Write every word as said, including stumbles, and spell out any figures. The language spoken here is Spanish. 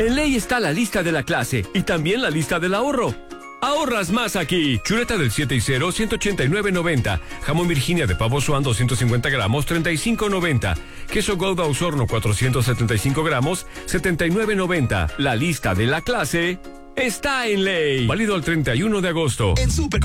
En Ley está la lista de la clase y también la lista del ahorro. Ahorras más aquí. Chuleta del siete y cero, ciento ochenta y nueve noventa. Jamón Virginia de pavo Swan, doscientos cincuenta gramos, treinta y cinco noventa. Queso Gouda Osorno, cuatrocientos setenta y cinco gramos, setenta y nueve noventa. La lista de la clase está en Ley. Válido el treinta y uno de agosto. En Super